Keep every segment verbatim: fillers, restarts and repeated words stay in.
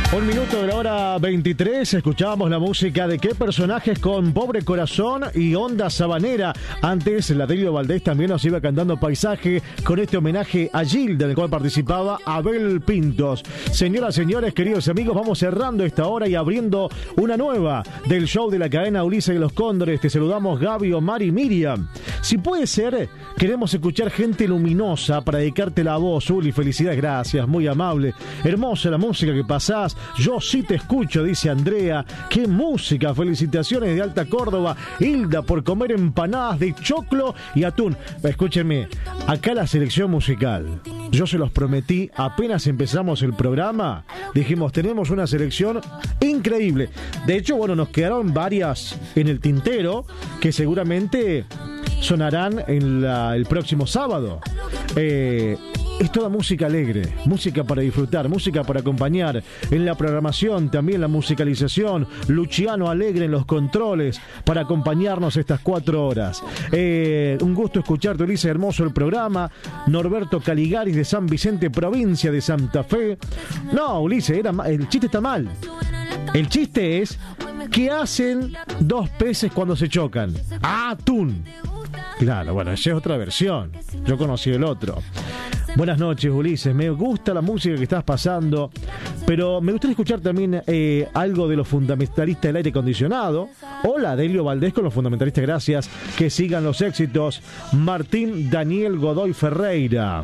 Un minuto de la hora veintitrés, escuchábamos la música de Qué personajes con Pobre Corazón y Onda Sabanera. Antes, la Delio Valdés también nos iba cantando Paisaje con este homenaje a Gilda, en el cual participaba Abel Pintos. Señoras, señores, queridos amigos, vamos cerrando esta hora y abriendo una nueva del show de la cadena Ulises y los Cóndores. Te saludamos Gaby, Omar y Miriam. Si puede ser, queremos escuchar gente luminosa para dedicarte la voz. Uli, felicidades, gracias, muy amable. Hermosa la música que pasás. Yo sí te escucho, dice Andrea. ¡Qué música! Felicitaciones de Alta Córdoba. Hilda por comer empanadas de choclo y atún. Escúchenme, acá la selección musical. Yo se los prometí apenas empezamos el programa. Dijimos, tenemos una selección increíble. De hecho, bueno, nos quedaron varias en el tintero que seguramente sonarán en la, el próximo sábado. Eh... Es toda música alegre, música para disfrutar, música para acompañar. En la programación, también la musicalización. Luciano Alegre en los controles para acompañarnos estas cuatro horas. Eh, un gusto escucharte, Ulises, hermoso el programa. Norberto Caligaris de San Vicente, provincia de Santa Fe. No, Ulises, era, el chiste está mal. El chiste es, ¿qué hacen dos peces cuando se chocan? ¡Ah, atún! Claro, bueno, esa es otra versión. Yo conocí el otro. Buenas noches, Ulises. Me gusta la música que estás pasando, pero me gustaría escuchar también eh, algo de los fundamentalistas del aire acondicionado. Hola, Delio Valdés con los fundamentalistas, gracias. Que sigan los éxitos. Martín Daniel Godoy Ferreira.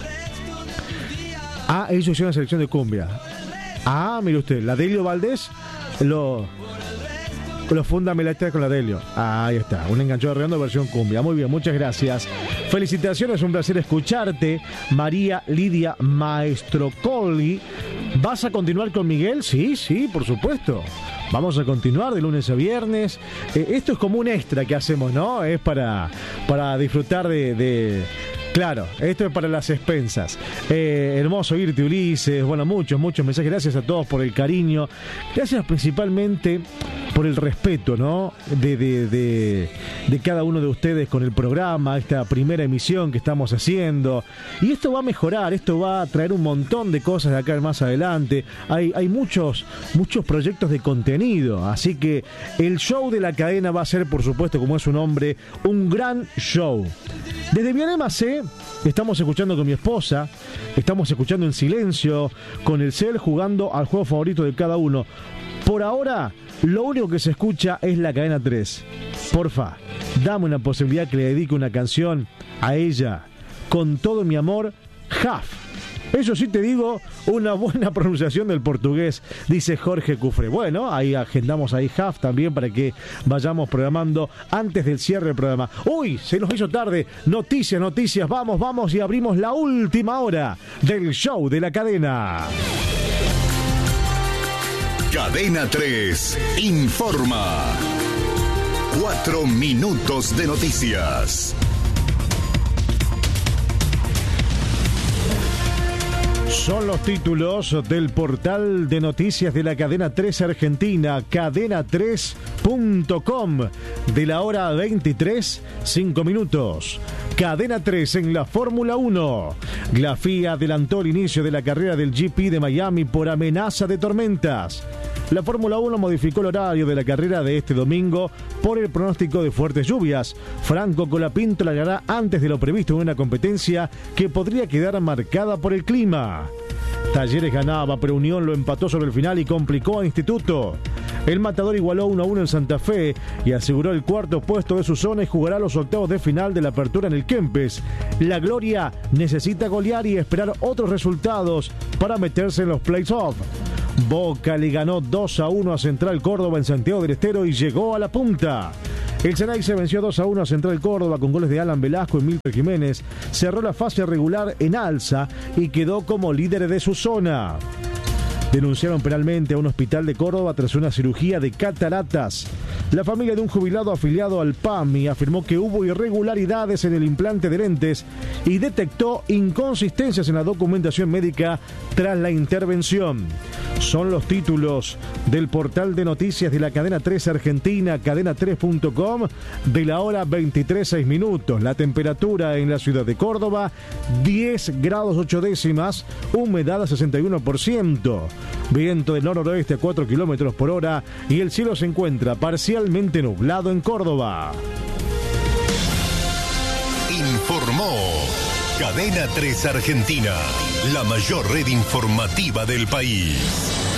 Ah, ellos hicieron la selección de cumbia. Ah, mire usted, la Delio Valdés lo... Los fundamentalistas con la Delio. Ah, ahí está, un enganchado redondo versión cumbia. Muy bien, muchas gracias. Felicitaciones, un placer escucharte. María Lidia Maestro Colli. ¿Vas a continuar con Miguel? Sí, sí, por supuesto. Vamos a continuar de lunes a viernes. Eh, esto es como un extra que hacemos, ¿no? Es para, para disfrutar de... de... Claro, esto es para las expensas. Eh, hermoso irte, Ulises. Bueno, muchos, muchos mensajes. Gracias a todos por el cariño. Gracias principalmente por el respeto, ¿no? De, de, de, de cada uno de ustedes con el programa, esta primera emisión que estamos haciendo. Y esto va a mejorar, esto va a traer un montón de cosas de acá más adelante. Hay, hay muchos, muchos proyectos de contenido. Así que el show de la cadena va a ser, por supuesto, como es su nombre, un gran show. Desde Vianema C, estamos escuchando con mi esposa, estamos escuchando en silencio, con el cel, jugando al juego favorito de cada uno. Por ahora, lo único que se escucha es la cadena tres. Porfa, dame una posibilidad que le dedique una canción a ella. Con todo mi amor, Jaf. Eso sí te digo, una buena pronunciación del portugués, dice Jorge Cufre. Bueno, ahí agendamos ahí Jaf también para que vayamos programando antes del cierre del programa. Uy, se nos hizo tarde. Noticias, noticias. Vamos, vamos y abrimos la última hora del show de la cadena. Cadena tres informa. Cuatro minutos de noticias. Son los títulos del portal de noticias de la Cadena tres Argentina, cadena tres punto com, de la hora veintitrés, cinco minutos. Cadena tres en la Fórmula uno. La F I A adelantó el inicio de la carrera del G P de Miami por amenaza de tormentas. La Fórmula uno modificó el horario de la carrera de este domingo por el pronóstico de fuertes lluvias. Franco Colapinto largará antes de lo previsto en una competencia que podría quedar marcada por el clima. Talleres ganaba, pero Unión lo empató sobre el final y complicó a Instituto. El Matador igualó uno a uno en Santa Fe y aseguró el cuarto puesto de su zona y jugará los octavos de final de la apertura en el Kempes. La Gloria necesita golear y esperar otros resultados para meterse en los playoffs. Boca le ganó dos a uno a Central Córdoba en Santiago del Estero y llegó a la punta. El Ceneice venció dos a uno a Central Córdoba con goles de Alan Velasco y Milton Jiménez. Cerró la fase regular en alza y quedó como líder de su zona. Denunciaron penalmente a un hospital de Córdoba tras una cirugía de cataratas. La familia de un jubilado afiliado al P A M I afirmó que hubo irregularidades en el implante de lentes y detectó inconsistencias en la documentación médica tras la intervención. Son los títulos del portal de noticias de la Cadena tres Argentina, cadena tres punto com, de la hora veintitrés, seis minutos. La temperatura en la ciudad de Córdoba, diez grados ocho décimas, humedad a sesenta y uno por ciento. viento del noroeste a cuatro kilómetros por hora y el cielo se encuentra parcialmente nublado en Córdoba. Informó Cadena tres Argentina, la mayor red informativa del país.